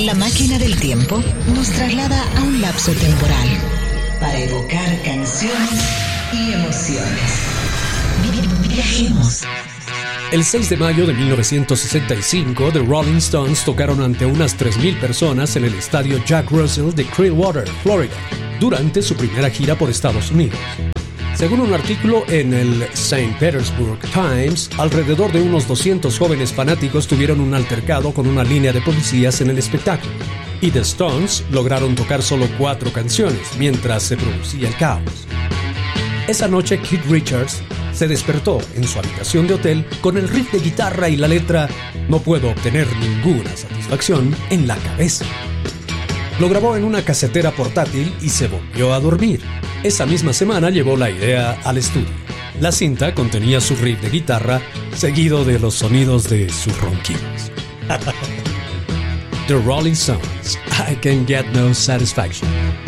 La máquina del tiempo nos traslada a un lapso temporal para evocar canciones y emociones. Viajemos. El 6 de mayo de 1965, The Rolling Stones tocaron ante unas 3,000 personas en el estadio Jack Russell de Clearwater, Florida, durante su primera gira por Estados Unidos. Según un artículo en el St. Petersburg Times, alrededor de unos 200 jóvenes fanáticos tuvieron un altercado con una línea de policías en el espectáculo, y The Stones lograron tocar solo 4 canciones mientras se producía el caos. Esa noche, Keith Richards se despertó en su habitación de hotel con el riff de guitarra y la letra "No puedo obtener ninguna satisfacción" en la cabeza. Lo grabó en una casetera portátil y se volvió a dormir. Esa misma semana llevó la idea al estudio. La cinta contenía su riff de guitarra, seguido de los sonidos de sus ronquidos. The Rolling Stones, I Can Get No Satisfaction.